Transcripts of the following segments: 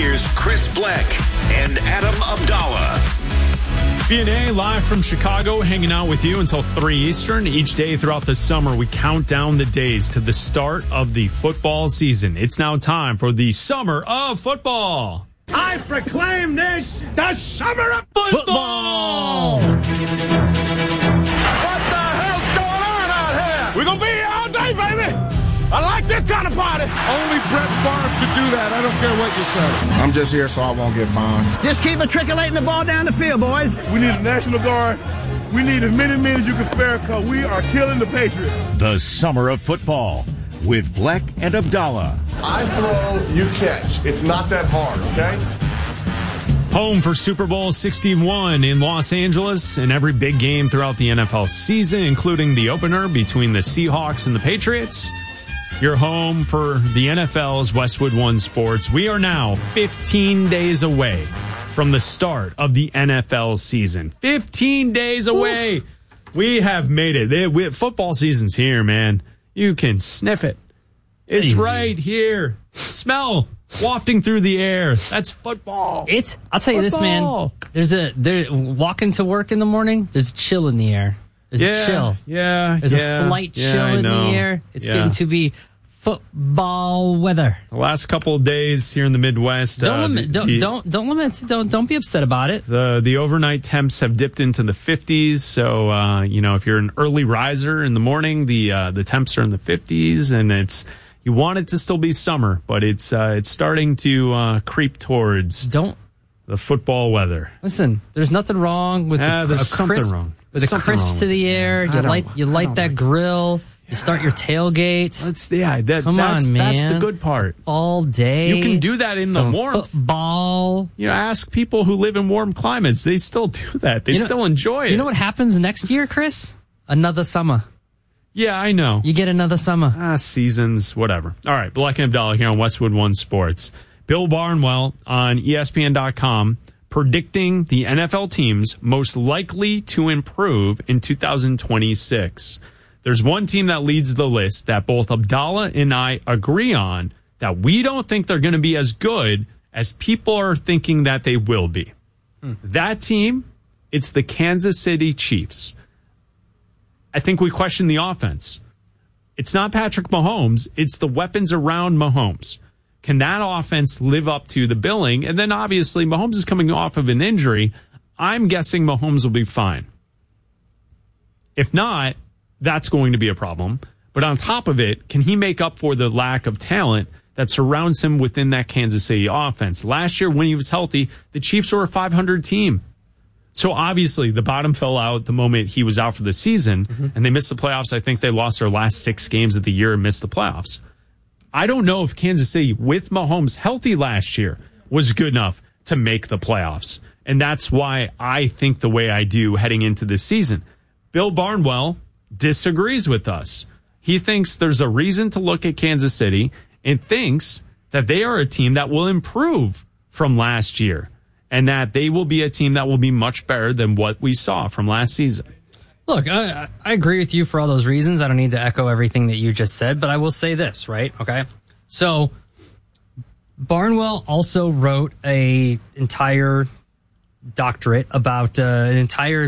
Here's Chris Black and Adam Abdallah. BNA live from Chicago, hanging out with you until 3 Eastern. Each day throughout the summer, we count down the days to the start of the football season. It's now time for the Summer of Football. I proclaim this the Summer of Football! What the hell's going on out here? We're going to be here all day, baby. I like this kind of party. Only Brett Favre could do that. I don't care what you say. I'm just here so I won't get fined. Just keep matriculating the ball down the field, boys. We need a National Guard. We need as many men as you can spare because we are killing the Patriots. The Summer of Football with Black and Abdallah. I throw, you catch. It's not that hard, okay? Home for Super Bowl 61 in Los Angeles and every big game throughout the NFL season, including the opener between the Seahawks and the Patriots. You're home for the NFL's Westwood One Sports. We are now 15 days away from the start of the NFL season. 15 days away. Oof. We have made it. Football season's here, man. You can sniff it. It's easy. Right here. Smell wafting through the air. That's football. I'll tell you this, man. There's walking to work in the morning, there's chill in the air. There's a chill. There's a slight chill in the air. It's getting to be football weather. The last couple of days here in the Midwest. Don't be upset about it. The overnight temps have dipped into the 50s. So if you're an early riser in the morning, the temps are in the 50s, and you want it to still be summer, but it's starting to creep towards the football weather. Listen, there's nothing wrong with there's something wrong. With a crisp to the air, you light that grill. You start your tailgate. Come on, man. That's the good part. All day. You can do that in the warmth. Football. Ask people who live in warm climates. They still do that. They still enjoy it. You know what happens next year, Chris? Another summer. Yeah, I know. You get another summer. Seasons, whatever. All right, Black and Abdallah here on Westwood One Sports. Bill Barnwell on ESPN.com predicting the NFL teams most likely to improve in 2026. There's one team that leads the list that both Abdallah and I agree on, that we don't think they're going to be as good as people are thinking that they will be. That team, it's the Kansas City Chiefs. I think we question the offense. It's not Patrick Mahomes. It's the weapons around Mahomes. Can that offense live up to the billing? And then obviously Mahomes is coming off of an injury. I'm guessing Mahomes will be fine. If not, that's going to be a problem. But on top of it, can he make up for the lack of talent that surrounds him within that Kansas City offense? Last year, when he was healthy, the Chiefs were a 500 team. So obviously, the bottom fell out the moment he was out for the season, and they missed the playoffs. I think they lost their last 6 games of the year and missed the playoffs. I don't know if Kansas City, with Mahomes healthy last year, was good enough to make the playoffs. And that's why I think the way I do heading into this season. Bill Barnwell disagrees with us. He thinks there's a reason to look at Kansas City and thinks that they are a team that will improve from last year and that they will be a team that will be much better than what we saw from last season. Look, I agree with you for all those reasons. I don't need to echo everything that you just said, but I will say this, right? Okay. So Barnwell also wrote an entire doctorate about an entire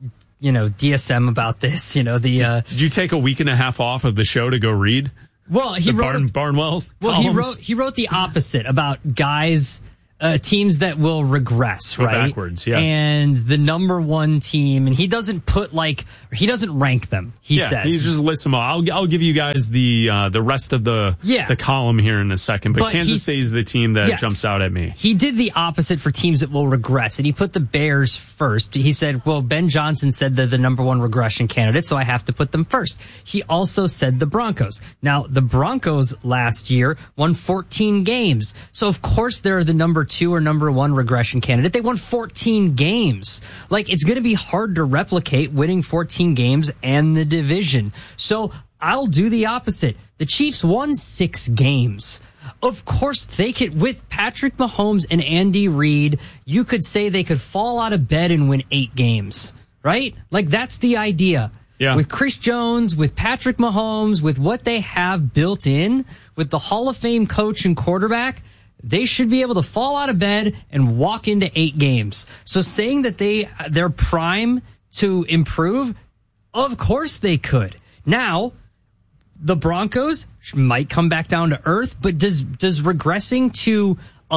DSM about this, Did you take a week and a half off of the show to go read? Well, Barnwell. Well, he wrote the opposite about guys, teams that will regress, right? Backwards, yes. And the number one team, and he doesn't rank them. He says he just lists them all. I'll give you guys the rest of the column here in a second. But Kansas City is the team that jumps out at me. He did the opposite for teams that will regress, and he put the Bears first. He said, well, Ben Johnson said they're the number one regression candidate, so I have to put them first. He also said the Broncos. Now, the Broncos last year won 14 games, so of course they're the number 2 or number 1 regression candidate. They won 14 games. It's going to be hard to replicate winning 14 games and the division. So I'll do the opposite. The Chiefs won 6 games. Of course, they could, with Patrick Mahomes and Andy Reid, you could say they could fall out of bed and win 8 games, right? That's the idea. Yeah. With Chris Jones, with Patrick Mahomes, with what they have built in, with the Hall of Fame coach and quarterback, they should be able to fall out of bed and walk into 8 games. So saying that they're prime to improve, of course they could. Now, the Broncos might come back down to earth, but does regressing to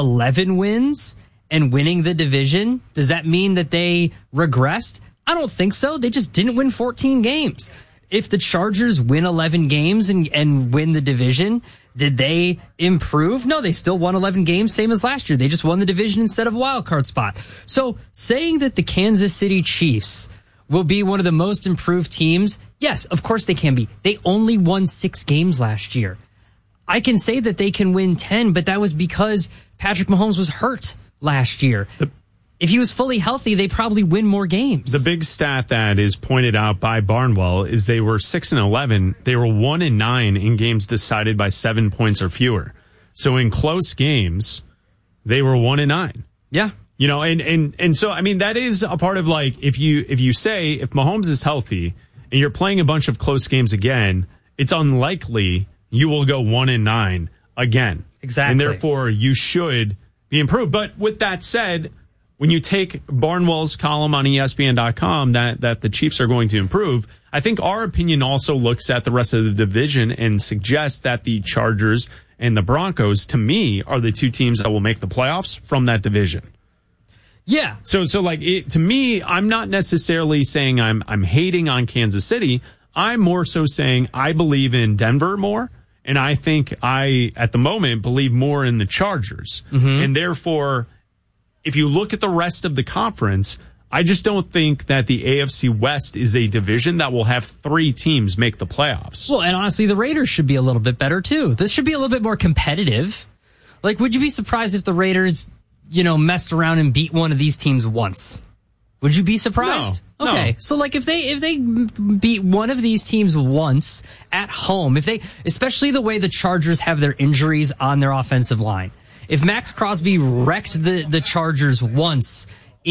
11 wins and winning the division, does that mean that they regressed? I don't think so. They just didn't win 14 games. If the Chargers win 11 games and win the division, did they improve? No, they still won 11 games, same as last year. They just won the division instead of a wild card spot. So saying that the Kansas City Chiefs will be one of the most improved teams, yes, of course they can be. They only won 6 games last year. I can say that they can win 10, but that was because Patrick Mahomes was hurt last year. If he was fully healthy, they probably win more games. The big stat that is pointed out by Barnwell is they were 6-11. They were 1-9 in games decided by 7 points or fewer. So in close games, they were 1-9. Yeah. You know, and so I mean that is a part of like if you say if Mahomes is healthy and you're playing a bunch of close games again, it's unlikely you will go 1-9 again. Exactly. And therefore you should be improved. But with that said, when you take Barnwell's column on ESPN.com that the Chiefs are going to improve, I think our opinion also looks at the rest of the division and suggests that the Chargers and the Broncos, to me, are the 2 teams that will make the playoffs from that division. Yeah. So like to me, I'm not necessarily saying I'm hating on Kansas City. I'm more so saying I believe in Denver more. And I think I, at the moment, believe more in the Chargers. Mm-hmm. And therefore, if you look at the rest of the conference, I just don't think that the AFC West is a division that will have 3 teams make the playoffs. Well, and honestly, the Raiders should be a little bit better, too. This should be a little bit more competitive. Like, would you be surprised if the Raiders, messed around and beat one of these teams once? Would you be surprised? No. Okay. No. So like if they beat one of these teams once at home, especially the way the Chargers have their injuries on their offensive line. If Max Crosby wrecked the Chargers once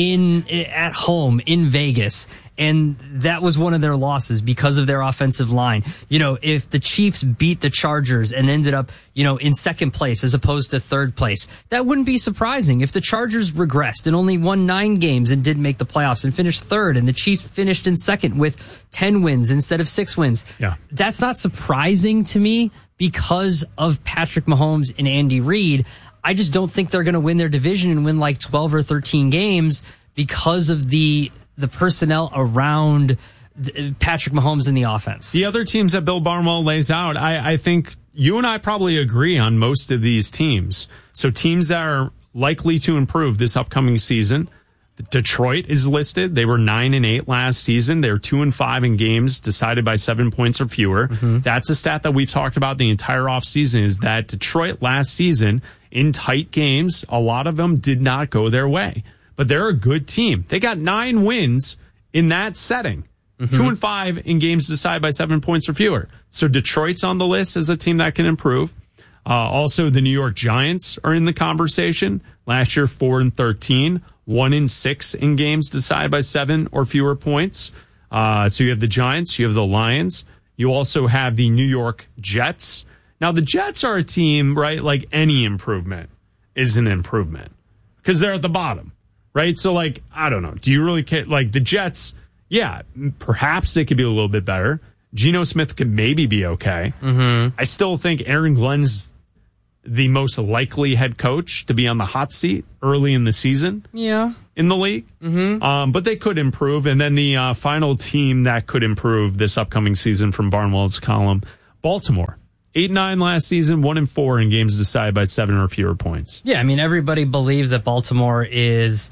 at home in Vegas, and that was one of their losses because of their offensive line. If the Chiefs beat the Chargers and ended up, in second place as opposed to third place, that wouldn't be surprising. If the Chargers regressed and only won 9 games and didn't make the playoffs and finished third, and the Chiefs finished in second with 10 wins instead of 6 wins, that's not surprising to me because of Patrick Mahomes and Andy Reid. I just don't think they're going to win their division and win like 12 or 13 games because of the personnel around Patrick Mahomes in the offense. The other teams that Bill Barnwell lays out, I think you and I probably agree on most of these teams. So teams that are likely to improve this upcoming season, Detroit is listed. They were 9-8 last season. They're 2-5 in games decided by 7 points or fewer. Mm-hmm. That's a stat that we've talked about the entire offseason, is that Detroit last season in tight games, a lot of them did not go their way. But they're a good team. They got 9 wins in that setting. Mm-hmm. 2-5 in games decided by 7 points or fewer. So Detroit's on the list as a team that can improve. Also, the New York Giants are in the conversation. Last year, 4-13, 1-6 in games decided by 7 or fewer points. So you have the Giants, you have the Lions. You also have the New York Jets. Now, the Jets are a team, right? Like any improvement is an improvement because they're at the bottom. Right? So, like, I don't know. Do you really care? Like, the Jets, yeah, perhaps they could be a little bit better. Geno Smith could maybe be okay. Mm-hmm. I still think Aaron Glenn's the most likely head coach to be on the hot seat early in the season. Yeah. In the league. Mm-hmm. But they could improve. And then the final team that could improve this upcoming season from Barnwell's column, Baltimore. 8-9 last season, 1-4 in games decided by 7 or fewer points. Yeah, I mean, everybody believes that Baltimore is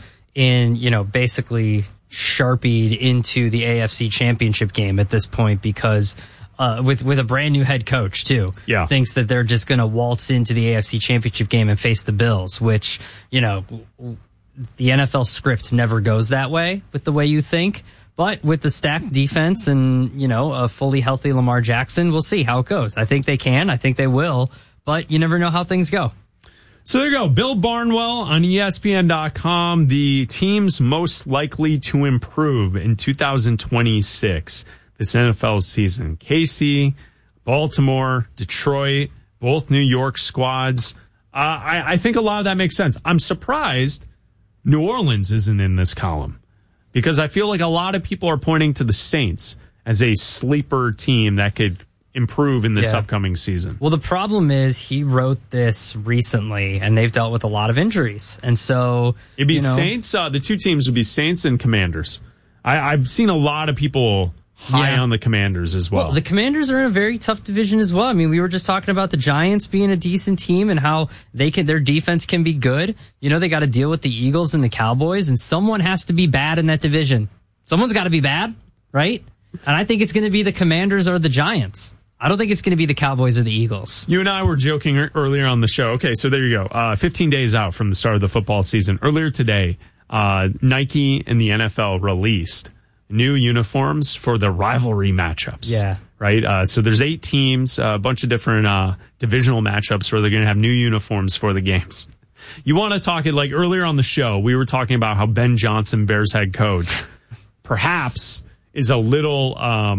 basically sharpied into the AFC Championship game at this point because with a brand new head coach too. Yeah. Thinks that they're just going to waltz into the AFC Championship game and face the Bills, which, the NFL script never goes that way with the way you think. But with the stacked defense and, a fully healthy Lamar Jackson, we'll see how it goes. I think they can. I think they will. But you never know how things go. So there you go. Bill Barnwell on ESPN.com. The teams most likely to improve in 2026, this NFL season. KC, Baltimore, Detroit, both New York squads. I think a lot of that makes sense. I'm surprised New Orleans isn't in this column because I feel like a lot of people are pointing to the Saints as a sleeper team that could improve in this upcoming season. Well, the problem is he wrote this recently, and they've dealt with a lot of injuries. And so... It'd be Saints. The two teams would be Saints and Commanders. I've seen a lot of people high on the Commanders as well. Well, the Commanders are in a very tough division as well. I mean, we were just talking about the Giants being a decent team and how their defense can be good. You know, they got to deal with the Eagles and the Cowboys, and someone has to be bad in that division. Someone's got to be bad, right? And I think it's going to be the Commanders or the Giants. I don't think it's going to be the Cowboys or the Eagles. You and I were joking earlier on the show. Okay, so there you go. 15 days out from the start of the football season. Earlier today, Nike and the NFL released new uniforms for the rivalry matchups. Yeah. Right? So there's 8 teams, a bunch of different divisional matchups where they're going to have new uniforms for the games. You want to talk it like earlier on the show, we were talking about how Ben Johnson, Bears head coach, perhaps is a little...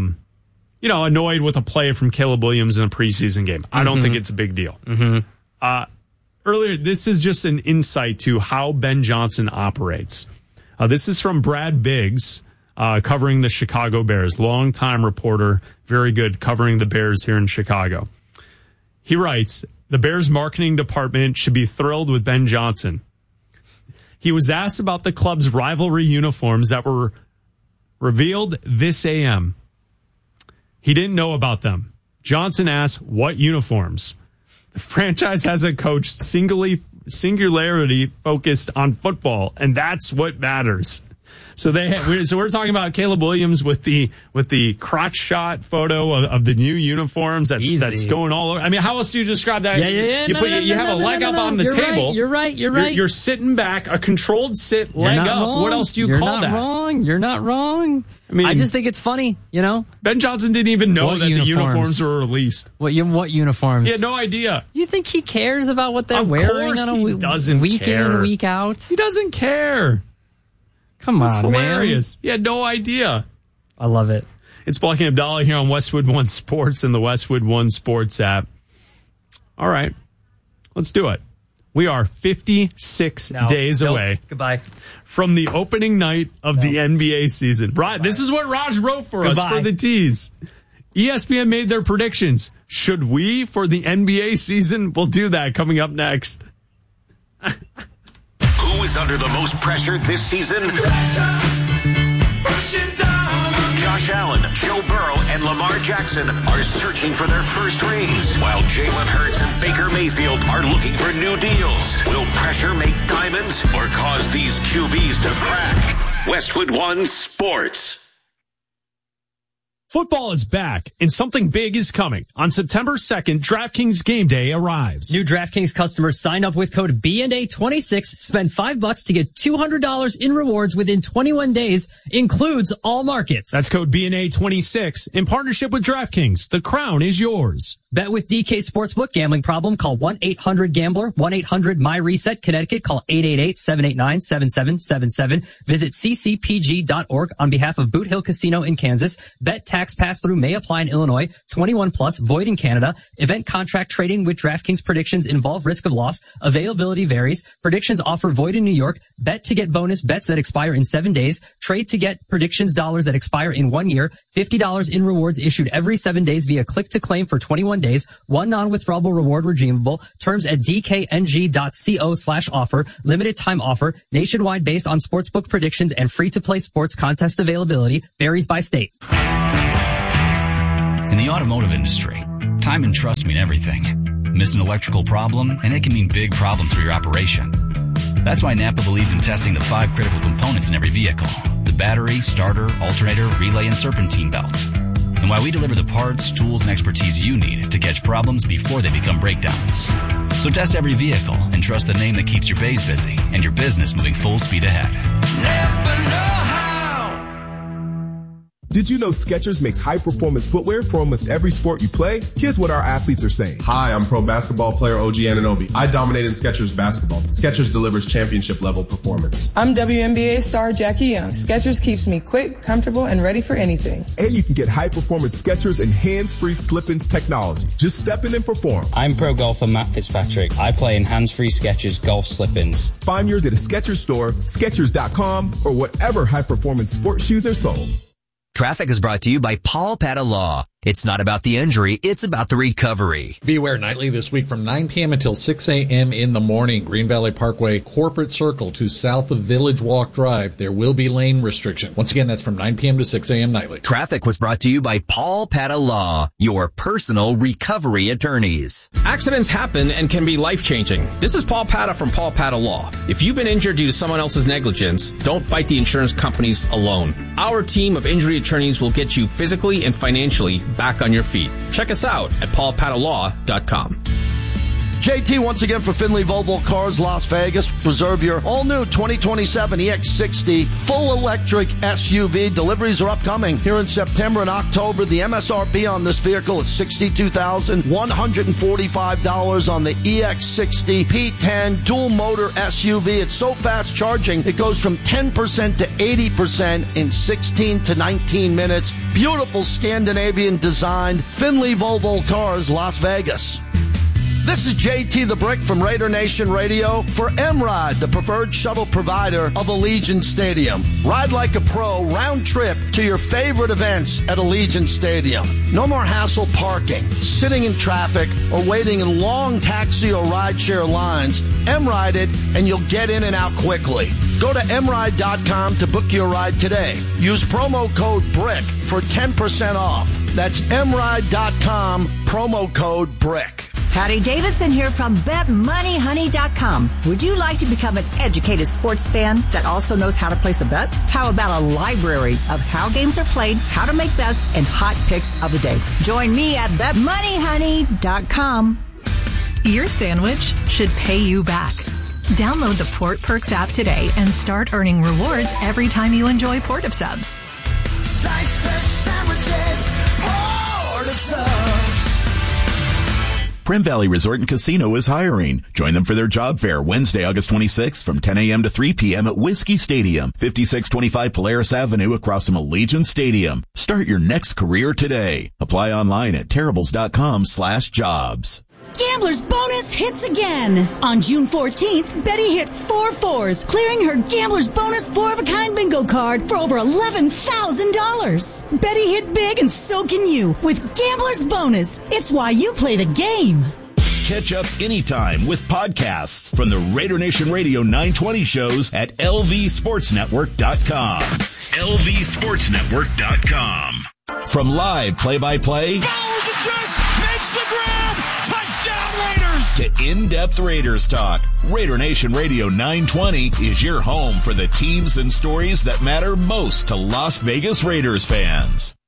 annoyed with a play from Caleb Williams in a preseason game. I don't think it's a big deal. Earlier, this is just an insight to how Ben Johnson operates. This is from Brad Biggs, covering the Chicago Bears, longtime reporter, very good covering the Bears here in Chicago. He writes, the Bears marketing department should be thrilled with Ben Johnson. He was asked about the club's rivalry uniforms that were revealed this AM. He didn't know about them. Johnson asked, what uniforms? The franchise has a coach singularity focused on football, and that's what matters. So we're talking about Caleb Williams with the crotch shot photo of the new uniforms that's going all over. I mean, how else do you describe that? You have a leg up on the table. You're right. You're sitting back, a controlled sit, leg up. Wrong. What else do you call that? You're not wrong. I mean, I just think it's funny, Ben Johnson didn't even know that the uniforms were released. What uniforms? He had no idea. You think he cares about what they're wearing on a week in and week out? He doesn't care. Come on, it's hilarious. Man. He had no idea. I love it. It's Black and Abdallah here on Westwood One Sports and the Westwood One Sports app. All right, let's do it. We are 56 days away. Goodbye. From the opening night of the NBA season. This is what Raj wrote for us for the tease. ESPN made their predictions. Should we for the NBA season? We'll do that coming up next. Who is under the most pressure this season? Josh Allen, Joe Burrow, and Lamar Jackson are searching for their first rings, while Jalen Hurts and Baker Mayfield are looking for new deals. Will pressure make diamonds or cause these QBs to crack? Westwood One Sports. Football is back, and something big is coming. On September 2nd, DraftKings Game Day arrives. New DraftKings customers sign up with code BNA26, spend $5 to get $200 in rewards within 21 days, includes all markets. That's code BNA26 in partnership with DraftKings. The crown is yours. Bet with DK Sportsbook. Gambling problem? Call 1-800-GAMBLER. 1-800-MyReset. Connecticut. Call 888-789-7777. Visit ccpg.org on behalf of Boot Hill Casino in Kansas. Bet tax pass-through may apply in Illinois. 21 plus. Void in Canada. Event contract trading with DraftKings predictions involve risk of loss. Availability varies. Predictions offer void in New York. Bet to get bonus bets that expire in 7 days. Trade to get predictions dollars that expire in 1 year. $50 in rewards issued every 7 days via click to claim for 21 days. One non-withdrawable reward redeemable. Terms at dkng.co/offer. Limited time offer. Nationwide based on sportsbook predictions and free-to-play sports contest availability. Varies by state. In the automotive industry, time and trust mean everything. Miss an electrical problem, and it can mean big problems for your operation. That's why Napa believes in testing the 5 critical components in every vehicle: the battery, starter, alternator, relay, and serpentine belt. And why we deliver the parts, tools, and expertise you need to catch problems before they become breakdowns. So test every vehicle and trust the name that keeps your bays busy and your business moving full speed ahead. Napa know-how. Did you know Skechers makes high-performance footwear for almost every sport you play? Here's what our athletes are saying. Hi, I'm pro basketball player OG Anunoby. I dominate in Skechers basketball. Skechers delivers championship-level performance. I'm WNBA star Jackie Young. Skechers keeps me quick, comfortable, and ready for anything. And you can get high-performance Skechers and hands-free slip-ins technology. Just step in and perform. I'm pro golfer Matt Fitzpatrick. I play in hands-free Skechers golf slip-ins. Find yours at a Skechers store, Skechers.com, or whatever high-performance sports shoes are sold. Traffic is brought to you by Paul Pata Law. It's not about the injury, it's about the recovery. Beware Nightly this week from 9 p.m. until 6 a.m. in the morning. Green Valley Parkway, Corporate Circle to south of Village Walk Drive. There will be lane restriction. Once again, that's from 9 p.m. to 6 a.m. nightly. Traffic was brought to you by Paul Pata Law, your personal recovery attorneys. Accidents happen and can be life-changing. This is Paul Pata from Paul Pata Law. If you've been injured due to someone else's negligence, don't fight the insurance companies alone. Our team of injury attorneys will get you physically and financially back on your feet. Check us out at paulpatalaw.com. JT once again for Findlay Volvo Cars, Las Vegas. Reserve your all-new 2027 EX60 full electric SUV. Deliveries are upcoming here in September and October. The MSRP on this vehicle is $62,145 on the EX60 P10 dual motor SUV. It's so fast charging, it goes from 10% to 80% in 16 to 19 minutes. Beautiful Scandinavian design. Findlay Volvo Cars, Las Vegas. This is JT the Brick from Raider Nation Radio for M-Ride, the preferred shuttle provider of Allegiant Stadium. Ride like a pro, round trip to your favorite events at Allegiant Stadium. No more hassle parking, sitting in traffic, or waiting in long taxi or rideshare lines. M-Ride it, and you'll get in and out quickly. Go to mride.com to book your ride today. Use promo code BRICK for 10% off. That's mride.com, promo code BRICK. Patty Davidson here from BetMoneyHoney.com. Would you like to become an educated sports fan that also knows how to place a bet? How about a library of how games are played, how to make bets, and hot picks of the day? Join me at BetMoneyHoney.com. Your sandwich should pay you back. Download the Port Perks app today and start earning rewards every time you enjoy Port of Subs. Slice fresh sandwiches, Port of Subs. Prim Valley Resort and Casino is hiring. Join them for their job fair Wednesday, August 26th from 10 a.m. to 3 p.m. at Whiskey Stadium, 5625 Polaris Avenue across from Allegiant Stadium. Start your next career today. Apply online at terribles.com/jobs. Gambler's Bonus hits again. On June 14th, Betty hit 4 4s, clearing her Gambler's Bonus 4-of-a-kind bingo card for over $11,000. Betty hit big and so can you with Gambler's Bonus. It's why you play the game. Catch up anytime with podcasts from the Raider Nation Radio 920 shows at lvsportsnetwork.com. lvsportsnetwork.com. From live play-by-play follows the chest, makes the grab, touchdown Raiders, to in-depth Raiders talk, Raider Nation Radio 920 is your home for the teams and stories that matter most to Las Vegas Raiders fans.